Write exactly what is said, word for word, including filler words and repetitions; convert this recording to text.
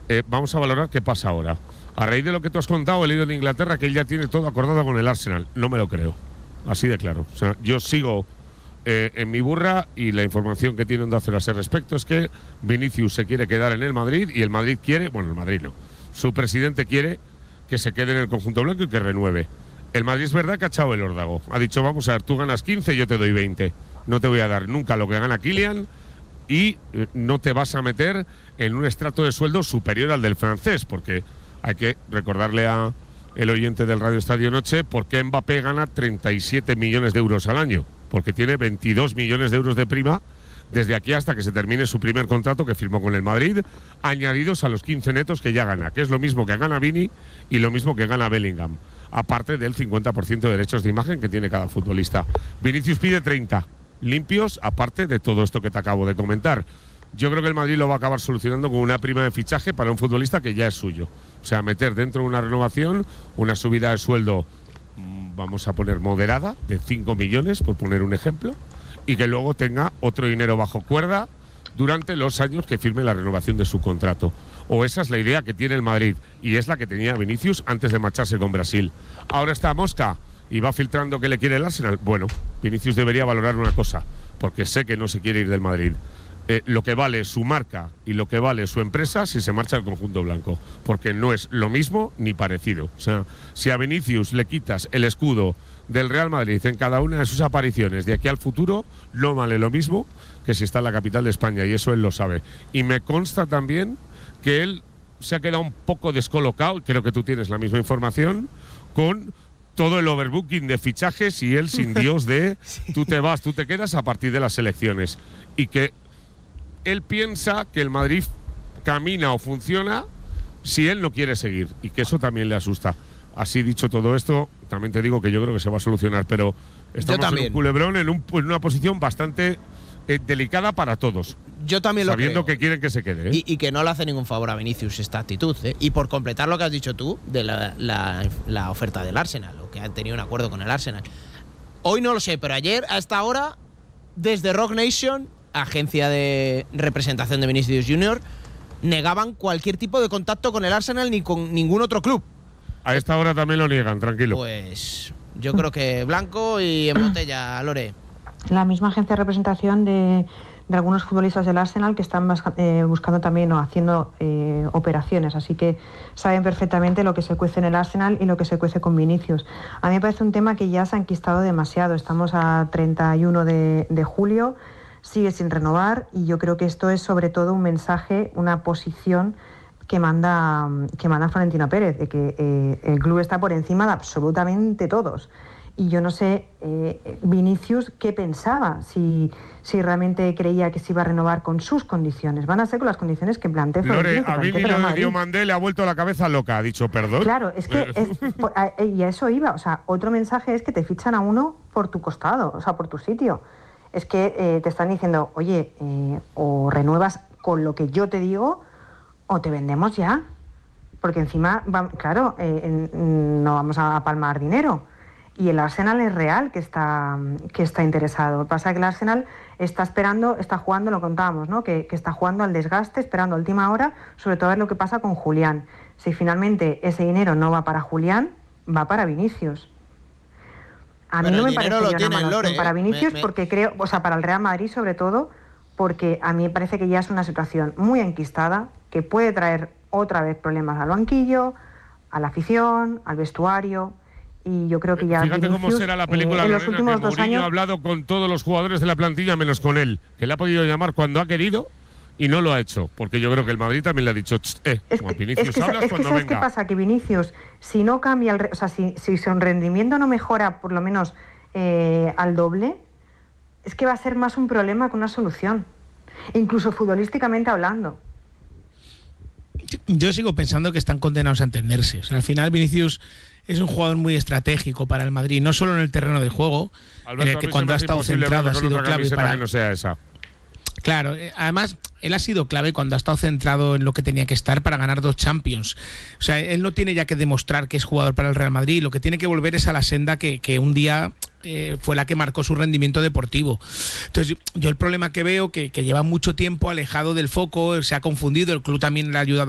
eh, vamos a valorar qué pasa ahora. A raíz de lo que tú has contado, he leído en Inglaterra que él ya tiene todo acordado con el Arsenal. No me lo creo, así de claro. O sea, yo sigo eh, en mi burra y la información que tiene Onda Cero a ese respecto es que Vinicius se quiere quedar en el Madrid y el Madrid quiere, bueno, el Madrid no, su presidente quiere que se quede en el conjunto blanco y que renueve. El Madrid es verdad que ha echado el órdago. Ha dicho, vamos a ver, tú ganas quince, yo te doy veinte. No te voy a dar nunca lo que gana Kylian y eh, no te vas a meter en un estrato de sueldo superior al del francés, porque hay que recordarle a el oyente del Radio Estadio Noche por qué Mbappé gana treinta y siete millones de euros al año, porque tiene veintidós millones de euros de prima desde aquí hasta que se termine su primer contrato que firmó con el Madrid, añadidos a los quince netos que ya gana, que es lo mismo que gana Vini y lo mismo que gana Bellingham, aparte del cincuenta por ciento de derechos de imagen que tiene cada futbolista. Vinicius pide treinta limpios, aparte de todo esto que te acabo de comentar. Yo creo que el Madrid lo va a acabar solucionando con una prima de fichaje para un futbolista que ya es suyo. O sea, meter dentro de una renovación una subida de sueldo, vamos a poner moderada, de cinco millones, por poner un ejemplo, y que luego tenga otro dinero bajo cuerda durante los años que firme la renovación de su contrato. O esa es la idea que tiene el Madrid, y es la que tenía Vinicius antes de marcharse con Brasil. Ahora está Mosca y va filtrando que le quiere el Arsenal. Bueno, Vinicius debería valorar una cosa, porque sé que no se quiere ir del Madrid. Eh, lo que vale su marca y lo que vale su empresa si se marcha al conjunto blanco, porque no es lo mismo ni parecido. O sea, si a Vinicius le quitas el escudo del Real Madrid en cada una de sus apariciones de aquí al futuro, no vale lo mismo que si está en la capital de España, y eso él lo sabe. Y me consta también que él se ha quedado un poco descolocado, creo que tú tienes la misma información, con todo el overbooking de fichajes y él sin Dios de sí. tú te vas, tú te quedas a partir de las elecciones. Y que él piensa que el Madrid camina o funciona si él no quiere seguir, y que eso también le asusta. Así dicho todo esto, también te digo que yo creo que se va a solucionar, pero estamos en un culebrón, en, un, en una posición bastante eh, delicada para todos. Yo también lo sabiendo creo. que quieren que se quede. ¿eh? Y, y que no le hace ningún favor a Vinicius esta actitud. ¿eh? Y por completar lo que has dicho tú de la, la, la oferta del Arsenal, o que han tenido un acuerdo con el Arsenal. Hoy no lo sé, pero ayer a esta hora, desde Rock Nation, agencia de representación de Vinicius Junior, negaban cualquier tipo de contacto con el Arsenal ni con ningún otro club. A esta hora también lo niegan, tranquilo. Pues yo creo que blanco y en botella, Lore. La misma agencia de representación de, de algunos futbolistas del Arsenal que están eh, buscando también o haciendo eh, operaciones, así que saben perfectamente lo que se cuece en el Arsenal y lo que se cuece con Vinicius. A mí me parece un tema que ya se ha enquistado demasiado. Estamos a treinta y uno de, de julio, sigue sin renovar, y yo creo que esto es sobre todo un mensaje, una posición que manda, que manda Florentino Pérez, de que eh, el club está por encima de absolutamente todos. Y yo no sé, eh, Vinicius, qué pensaba, si, si realmente creía que se iba a renovar con sus condiciones. Van a ser con las condiciones que plantea Florentino. Lore, a Vini lo dio Mandé, le ha vuelto la cabeza loca, ha dicho perdón. Claro, es que, es, y a eso iba, o sea, otro mensaje es que te fichan a uno por tu costado, o sea, por tu sitio. Es que eh, te están diciendo, oye, eh, o renuevas con lo que yo te digo, o te vendemos ya. Porque encima, va, claro, eh, no vamos a palmar dinero. Y el Arsenal es real que está, que está interesado. Lo que pasa es que el Arsenal está esperando, está jugando, lo contábamos, ¿no? Que, que está jugando al desgaste, esperando a última hora, sobre todo a ver lo que pasa con Julián. Si finalmente ese dinero no va para Julián, va para Vinicius. A mí no me parece una mala opción para Vinicius, porque creo, o sea, para el Real Madrid sobre todo, porque a mí me parece que ya es una situación muy enquistada, que puede traer otra vez problemas al banquillo, a la afición, al vestuario, y yo creo que ya Fíjate Vinicius, cómo será la película, eh, en los Lorena, últimos que dos Mourinho años ha hablado con todos los jugadores de la plantilla menos con él, que le ha podido llamar cuando ha querido y no lo ha hecho, porque yo creo que el Madrid también le ha dicho, eh, es como que, Vinicius es que, hablas es que cuando ¿sabes venga. qué pasa? Que Vinicius, si no cambia, el, o sea, si, si su rendimiento no mejora por lo menos eh, al doble, es que va a ser más un problema que una solución, incluso futbolísticamente hablando. Yo sigo pensando que están condenados a entenderse. O sea, al final Vinicius es un jugador muy estratégico para el Madrid, no solo en el terreno de juego, Alberto, en el que cuando ha estado centrado ha sido clave para… que no sea esa. Claro, además él ha sido clave cuando ha estado centrado en lo que tenía que estar para ganar dos Champions. O sea, él no tiene ya que demostrar que es jugador para el Real Madrid, lo que tiene que volver es a la senda que, que un día eh, fue la que marcó su rendimiento deportivo. Entonces yo el problema que veo que, que lleva mucho tiempo alejado del foco, se ha confundido, el club también le ha ayudado